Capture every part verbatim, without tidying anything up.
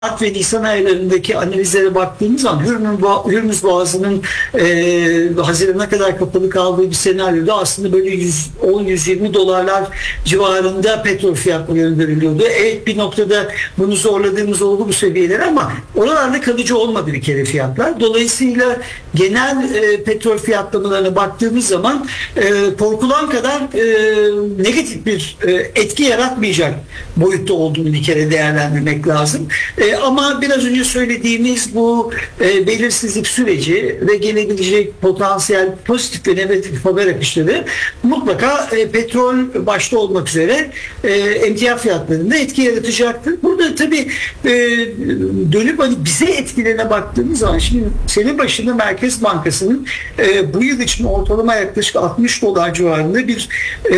Mart ve Nisan aylarındaki analizlere baktığımız zaman Hürmüz Boğazı'nın e, Haziran'a kadar kapalı kaldığı bir senaryoda aslında böyle yüz on yüz yirmi dolarlar civarında petrol fiyatları öngörülüyordu. Evet, bir noktada bunu zorladığımız oldu bu seviyeler, ama oralarda kalıcı olmadı bir kere fiyatlar. Dolayısıyla genel e, petrol fiyatlamalarına baktığımız zaman e, korkulan kadar e, negatif bir e, etki yaratmayacak boyutta olduğunu bir kere değerlendirmek lazım. E, ama biraz önce söylediğimiz bu e, belirsizlik süreci ve gelebilecek potansiyel pozitif ve negatif haber akışları mutlaka e, petrol başta olmak üzere e, emtia fiyatlarında etki yaratacaktır. Burada tabii e, dönüp hani bize etkilerine baktığımız zaman, şimdi senin başında Merkez Bankası'nın e, bu yıl için ortalama yaklaşık altmış dolar civarında bir e,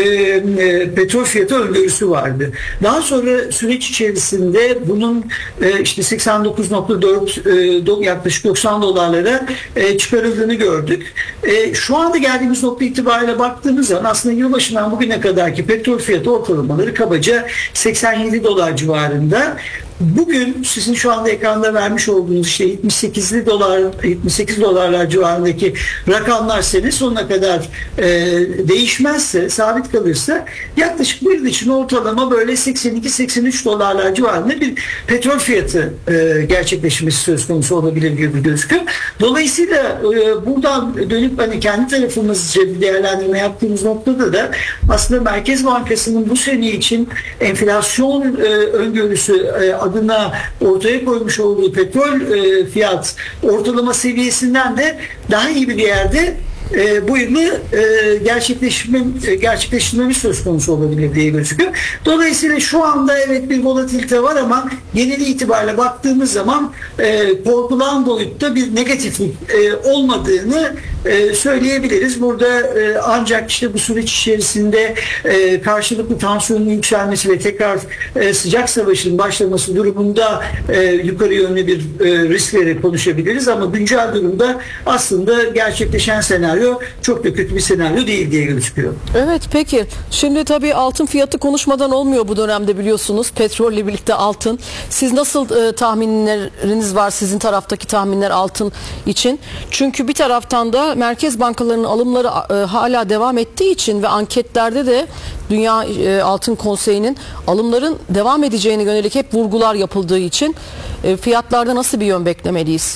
e, petrol fiyatı öngörüsü vardı. Daha sonra süreç içerisinde bunun e, işte seksen dokuz nokta dört e, yaklaşık doksan dolarlara e, çıkarıldığını gördük. E, şu anda geldiğimiz nokta itibariyle baktığımız zaman aslında yılbaşından bugüne kadarki petrol fiyatı ortalamaları kabaca seksen yedi dolar civarında. Bugün sizin şu anda ekranda vermiş olduğunuz işte yetmiş sekizli dolar, yetmiş sekiz dolarlar civarındaki rakamlar sene sonuna kadar e, değişmezse, sabit kalırsa yaklaşık bir yıl için ortalama böyle seksen iki seksen üç dolarlar civarında bir petrol fiyatı e, gerçekleşmesi söz konusu olabilir gibi gözüküyor. Dolayısıyla e, buradan dönüp hani kendi tarafımızca bir değerlendirme yaptığımız noktada da aslında Merkez Bankası'nın bu sene için enflasyon e, öngörüsü e, adına ortaya koymuş olduğu petrol e, fiyat ortalama seviyesinden de daha iyi bir yerde e, bu yılı e, gerçekleşme, e, gerçekleştirmemiz söz konusu olabilir diye gözüküyor. Dolayısıyla şu anda evet bir volatilite var, ama geneli itibariyle baktığımız zaman e, korkulan boyutta bir negatiflik e, olmadığını e, söyleyebiliriz. Burada e, ancak işte bu süreç içerisinde e, karşılıklı tansiyonun yükselmesi ve tekrar e, sıcak savaşın başlaması durumunda e, yukarı yönlü bir e, riskleri konuşabiliriz, ama güncel durumda aslında gerçekleşen senaryo çok da kötü bir senaryo değil diye gözüküyor. Evet, peki. Şimdi tabii altın fiyatı konuşmadan olmuyor bu dönemde, biliyorsunuz. Petrolle birlikte altın. Siz nasıl e, tahminleriniz var, sizin taraftaki tahminler altın için? Çünkü bir taraftan da merkez bankalarının alımları e, hala devam ettiği için ve anketlerde de Dünya e, Altın Konseyi'nin alımların devam edeceğine yönelik hep vurgular yapıldığı için e, fiyatlarda nasıl bir yön beklemeliyiz?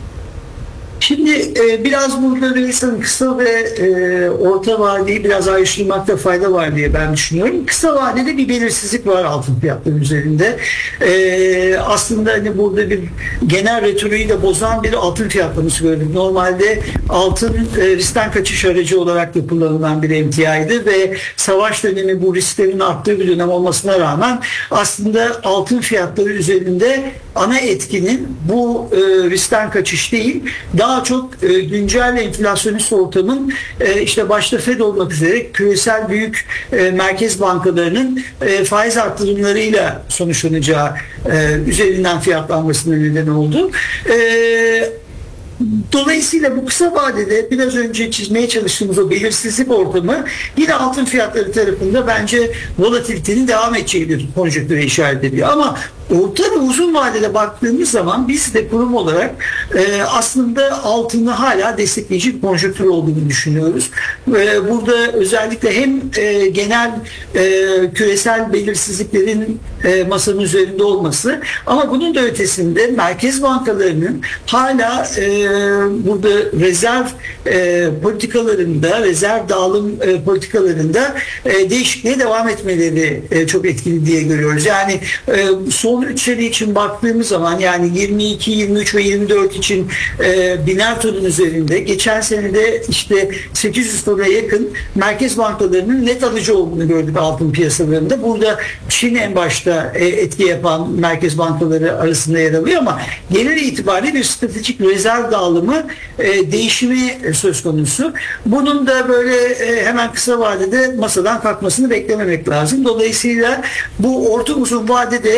Şimdi e, biraz burada Reysan'ın kısa ve e, orta vadeyi biraz ayrıştırmakta fayda var diye ben düşünüyorum. Kısa vadede bir belirsizlik var altın fiyatları üzerinde. E, aslında hani burada bir genel retoriği de bozan bir altın fiyatlaması gördük. Normalde altın e, riskten kaçış aracı olarak da kullanılan bir emtiaydı ve savaş dönemi bu risklerin arttığı bir dönem olmasına rağmen aslında altın fiyatları üzerinde ana etkinin bu e, riskten kaçış değil, daha çok e, güncel enflasyonist ortamın e, işte başta Fed olmak üzere küresel büyük e, merkez bankalarının e, faiz arttırımlarıyla sonuçlanacağı e, üzerinden fiyatlanmasına neden oldu. E, Dolayısıyla bu kısa vadede biraz önce çizmeye çalıştığımız o belirsizlik ortamı yine altın fiyatları tarafında bence volatilitenin devam edeceği bir konjonktüre işaret ediyor. Ama orta ve uzun vadede baktığımız zaman biz de kurum olarak e, aslında altını hala destekleyici bir konjonktür olduğunu düşünüyoruz. E, burada özellikle hem e, genel e, küresel belirsizliklerin e, masanın üzerinde olması, ama bunun da ötesinde merkez bankalarının hala e, burada rezerv e, politikalarında, rezerv dağılım e, politikalarında e, değişikliğe devam etmeleri e, çok etkili diye görüyoruz. Yani e, son üç sene için baktığımız zaman, yani yirmi iki, yirmi üç ve yirmi dört için e, biner tonun üzerinde, geçen senede işte sekiz yüz tona yakın merkez bankalarının net alıcı olduğunu gördük altın piyasalarında. Burada Çin en başta e, etki yapan merkez bankaları arasında yer alıyor, ama genel itibariyle bir stratejik rezerv dağılımı e, değişimi söz konusu. Bunun da böyle e, hemen kısa vadede masadan kalkmasını beklememek lazım. Dolayısıyla bu orta uzun vadede altın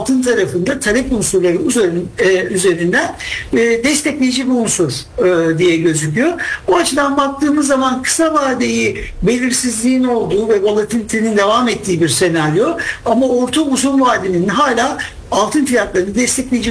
altın tarafında talep unsurları üzerin, e, üzerinden e, destekleyici bir unsur e, diye gözüküyor. O açıdan baktığımız zaman kısa vadeyi belirsizliğin olduğu ve volatilitenin devam ettiği bir senaryo, ama orta uzun vadenin hala altın fiyatlarını destekleyici